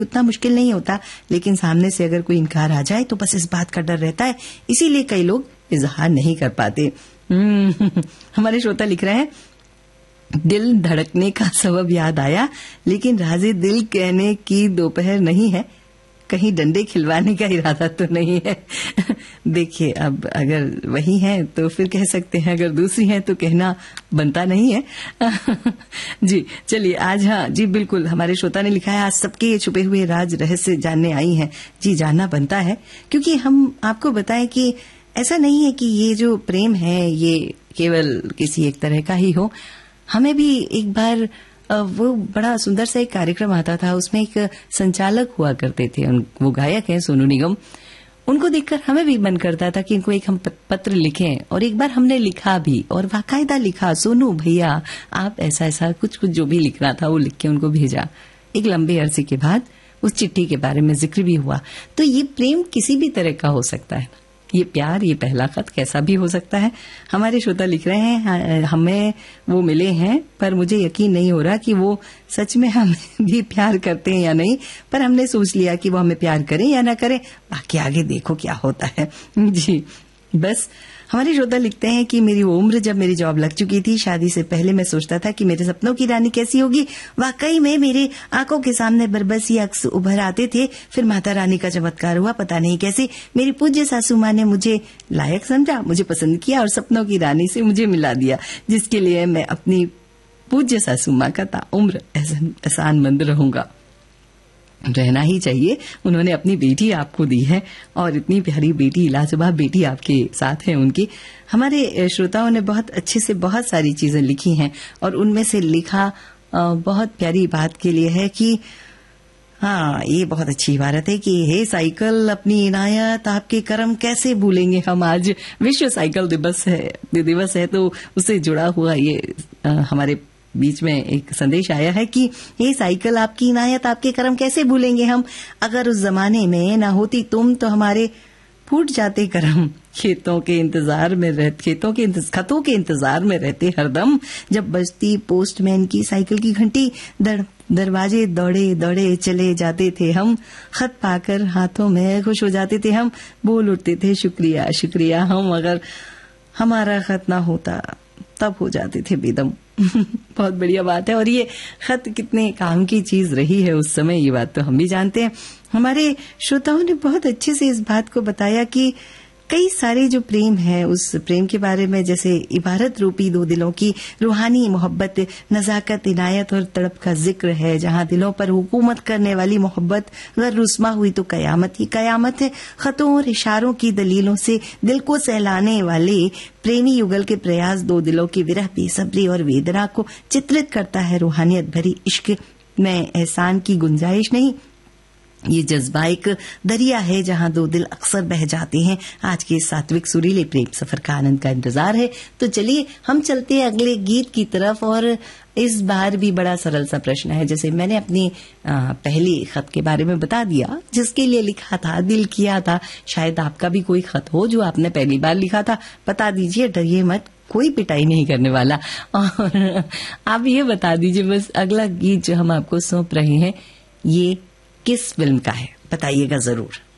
उतना मुश्किल नहीं होता, लेकिन सामने से अगर कोई इनकार आ जाए तो बस इस बात का डर रहता है, इसीलिए कई लोग इजहार नहीं कर पाते। हमारे श्रोता लिख रहे हैं, दिल धड़कने का सबब याद आया, लेकिन राज़े दिल कहने की दोपहर नहीं है, कहीं डंडे खिलवाने का इरादा तो नहीं है। देखिए, अब अगर वही है तो फिर कह सकते हैं, अगर दूसरी है तो कहना बनता नहीं है। जी चलिए, आज हाँ जी बिल्कुल, हमारे श्रोता ने लिखा है, आज सबके छुपे हुए राज रहस्य जानने आई हैं। जी जानना बनता है, क्योंकि हम आपको बताएं कि ऐसा नहीं है कि ये जो प्रेम है ये केवल किसी एक तरह का ही हो। हमें भी एक बार वो बड़ा सुंदर सा एक कार्यक्रम आता था, उसमें एक संचालक हुआ करते थे, वो गायक हैं सोनू निगम। उनको देखकर हमें भी मन करता था कि इनको एक हम पत्र लिखें, और एक बार हमने लिखा भी, और बाकायदा लिखा, सोनू भैया आप ऐसा ऐसा कुछ जो भी लिखना था वो लिख के उनको भेजा। एक लंबे अरसे के बाद उस चिट्ठी के बारे में जिक्र भी हुआ। तो ये प्रेम किसी भी तरह का हो सकता है, ये प्यार, ये पहला खत कैसा भी हो सकता है। हमारे श्रोता लिख रहे हैं, हमें वो मिले हैं पर मुझे यकीन नहीं हो रहा कि वो सच में हमें भी प्यार करते हैं या नहीं, पर हमने सोच लिया कि वो हमें प्यार करें या ना करें, बाकी आगे देखो क्या होता है। जी बस। हमारे श्रोता लिखते हैं कि मेरी वो उम्र जब मेरी जॉब लग चुकी थी, शादी से पहले मैं सोचता था कि मेरे सपनों की रानी कैसी होगी। वाकई में मेरे आंखों के सामने बरबसी अक्स उभर आते थे। फिर माता रानी का चमत्कार हुआ, पता नहीं कैसे मेरी पूज्य सासू माँ ने मुझे लायक समझा, मुझे पसंद किया और सपनों की रानी से मुझे मिला दिया, जिसके लिए मैं अपनी पूज्य सासू माँ का ताउम्र एहसानमंद रहूंगा। रहना ही चाहिए, उन्होंने अपनी बेटी आपको दी है, और इतनी प्यारी बेटी, लाजवाब बेटी आपके साथ है उनकी। हमारे श्रोताओं ने बहुत अच्छे से बहुत सारी चीजें लिखी हैं, और उनमें से लिखा बहुत प्यारी बात के लिए है कि हाँ, ये बहुत अच्छी इबारत है कि हे साइकिल अपनी इनायत आपके करम कैसे भूलेंगे हम। आज विश्व साइकिल दिवस है, तो उससे जुड़ा हुआ ये हमारे बीच में एक संदेश आया है कि हे साइकिल आपकी इनायत आपके करम कैसे भूलेंगे हम। अगर उस जमाने में ना होती तुम तो हमारे फूट जाते करम। खतों के इंतजार में रहते हरदम। जब बजती पोस्टमैन की साइकिल की घंटी, दरवाजे दौड़े दौड़े चले जाते थे हम। खत पाकर हाथों में खुश हो जाते थे हम। बोल उठते थे शुक्रिया शुक्रिया हम। अगर हमारा खत ना होता तब हो जाते थे बेदम। बहुत बढ़िया बात है, और ये खत कितने काम की चीज रही है उस समय, ये बात तो हम भी जानते हैं। हमारे श्रोताओं ने बहुत अच्छे से इस बात को बताया कि कई सारे जो प्रेम है, उस प्रेम के बारे में, जैसे इबारत रूपी दो दिलों की रूहानी मोहब्बत, नजाकत, इनायत और तड़प का जिक्र है। जहां दिलों पर हुकूमत करने वाली मोहब्बत अगर रुस्मा हुई तो कयामत ही कयामत है। खतों और इशारों की दलीलों से दिल को सहलाने वाले प्रेमी युगल के प्रयास दो दिलों की विरह, बेसब्री और वेदना को चित्रित करता है। रूहानियत भरी इश्क में एहसान की गुंजाइश नहीं, ये जज्बा एक दरिया है जहां दो दिल अक्सर बह जाते हैं। आज के सात्विक सुरीले प्रेम सफर का आनंद का इंतजार है। तो चलिए हम चलते हैं अगले गीत की तरफ, और इस बार भी बड़ा सरल सा प्रश्न है। जैसे मैंने अपनी पहली खत के बारे में बता दिया, जिसके लिए लिखा था, दिल किया था। शायद आपका भी कोई खत हो जो आपने पहली बार लिखा था, बता दीजिए, डरिए मत, कोई पिटाई नहीं करने वाला। और आप ये बता दीजिए बस, अगला गीत जो हम आपको सौंप रहे हैं ये किस फिल्म का है, बताइएगा जरूर।